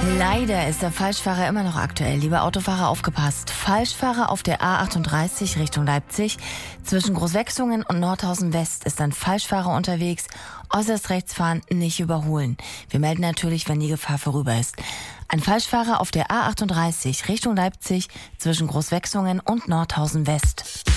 Leider ist der Falschfahrer immer noch aktuell. Liebe Autofahrer, aufgepasst. Falschfahrer auf der A38 Richtung Leipzig. Zwischen Großwechsungen und Nordhausen West ist ein Falschfahrer unterwegs. Äußerst rechts fahren, nicht überholen. Wir melden natürlich, wenn die Gefahr vorüber ist. Ein Falschfahrer auf der A38 Richtung Leipzig zwischen Großwechsungen und Nordhausen West.